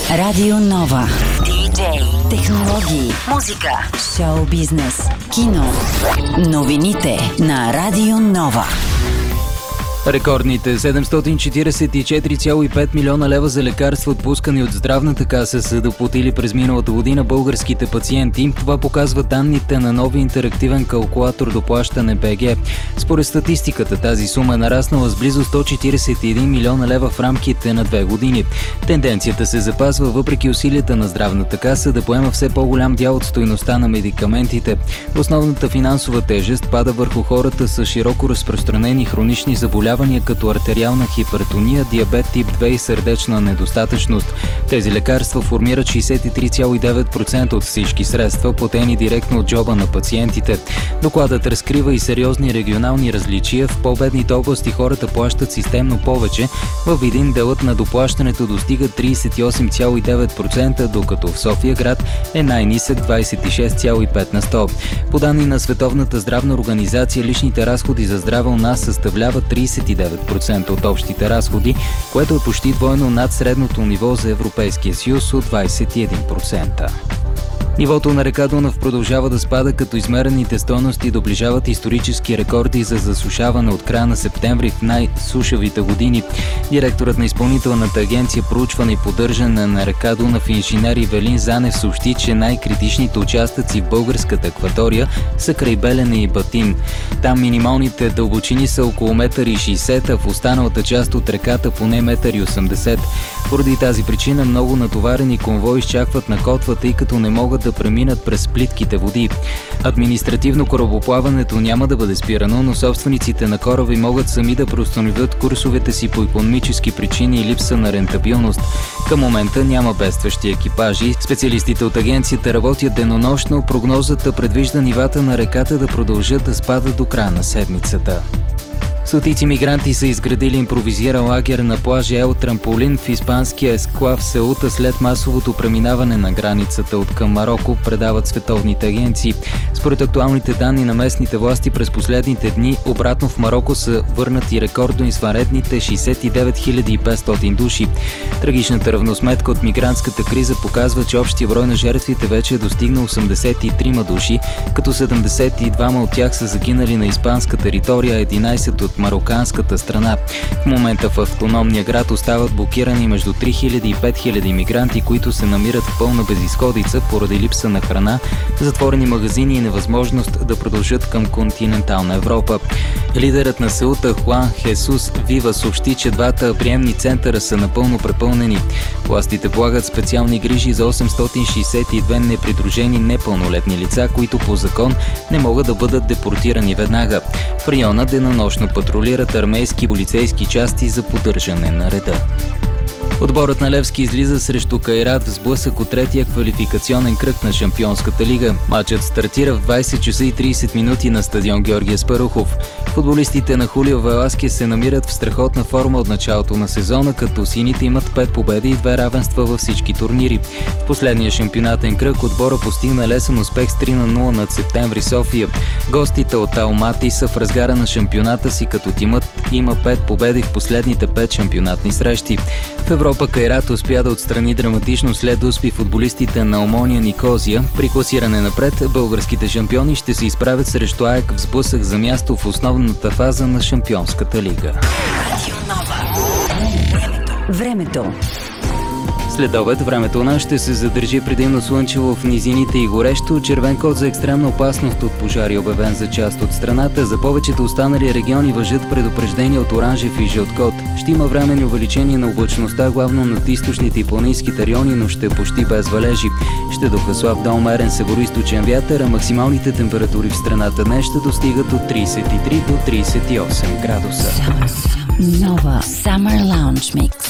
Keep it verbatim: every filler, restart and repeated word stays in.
Радио Нова. Диджей. Технологии. Музика. Шоу бизнес. Кино. Новините на Радио Нова. Рекордните седемстотин четиридесет и четири цяло и пет милиона лева за лекарства, отпускани от Здравната каса, са доплатили през миналата година българските пациенти. Това показват данните на нови интерактивен калкулатор доплащане БГ. Според статистиката, тази сума е нараснала с близо сто четиридесет и един милиона лева в рамките на две години. Тенденцията се запазва въпреки усилията на Здравната каса да поема все по-голям дял от стойността на медикаментите. Основната финансова тежест пада върху хората с широко разпространени хронични заболявания, като артериална хипертония, диабет тип две и сърдечна недостатъчност. Тези лекарства формират шейсет и три цяло и девет процента от всички средства, платени директно от джоба на пациентите. Докладът разкрива и сериозни регионални различия. В по-бедните области хората плащат системно повече. Във Видин делът на доплащането достига тридесет и осем цяло и девет процента, докато в София град е най-нисък двадесет и шест цяло и пет на сто. По данни на Световната здравна организация, личните разходи за здраве у нас съставляват тридесет и девет процента от общите разходи, което е почти двойно над средното ниво за Европейския съюз от двадесет и един процента. Нивото на река Дунав продължава да спада, като измерените стойности доближават исторически рекорди за засушаване от края на септември в най-сушавите години. Директорът на Изпълнителната агенция проучване и поддържане на река Дунав инженер Ивелин Занев съобщи, че най-критичните участъци в българската акватория са край Белене и Батин. Там минималните дълбочини са около метър и шейсет, а в останалата част от реката поне метър и осемдесет. Поради тази причина много натоварени конвои изчакват на котва, тъй като не могат да преминат през плитките води. Административно корабоплаването няма да бъде спирано, но собствениците на кораби могат сами да преустановят курсовете си по икономически причини и липса на рентабилност. Към момента няма бедстващи екипажи. Специалистите от агенцията работят денонощно. Прогнозата предвижда нивата на реката да продължат да спадат до края на седмицата. Стотици мигранти са изградили импровизиран лагер на плажа Ел Трамполин в испанския есклав Сеута след масовото преминаване на границата от към Мароко, предават световните агенции. Според актуалните данни на местните власти през последните дни, обратно в Мароко са върнати рекордно извънредните шейсет и девет хиляди и петстотин души. Трагичната равносметка от мигрантската криза показва, че общия брой на жертвите вече е достигнал осемдесет и три души, като седемдесет и два от тях са загинали на испанска територия, а единадесет от мароканската страна. В момента в автономния град остават блокирани между три хиляди и пет хиляди мигранти, които се намират в пълна безизходица поради липса на храна, затворени магазини и невъзможност да продължат към континентална Европа. Лидерът на Сеута Хуан Хесус Вива съобщи, че двата приемни центъра са напълно препълнени. Властите полагат специални грижи за осемстотин шейсет и две непридружени непълнолетни лица, които по закон не могат да бъдат депортирани веднага. В района денонощно патрулират армейски и полицейски части за поддържане на реда. Отборът на Левски излиза срещу Кайрат в сблъсък от третия квалификационен кръг на Шампионската лига. Матчът стартира в двадесет часа и тридесет минути на стадион Георги Аспарухов. Футболистите на Хулио Веласкес се намират в страхотна форма от началото на сезона, като сините имат пет победи и две равенства във всички турнири. В последния шампионатен кръг отбора постигна лесен успех с три на нула над Септември София. Гостите от Алмати са в разгара на шампионата си, като тимът има пет победи в последните пет шампионатни срещи. В Европа Кайрат успя да отстрани драматично след успи футболистите на Омония Никозия. При класиране напред, българските шампиони ще се изправят срещу АЕК в сблъсък за място в основната фаза на Шампионската лига. Времето. След обед времето у нас ще се задържи предимно слънчево в низините и горещо. Червен код за екстремна опасност от пожари обявен за част от страната. За повечето останали региони важат предупреждения от оранжев и жълт код. Ще има временни увеличение на облачността, главно над източните и планинските райони, но ще почти без валежи. Ще духа слаб до умерен североизточен вятър, а максималните температури в страната днес ще достигат от тридесет и три до тридесет и осем градуса. Нова Summer Lounge Mix.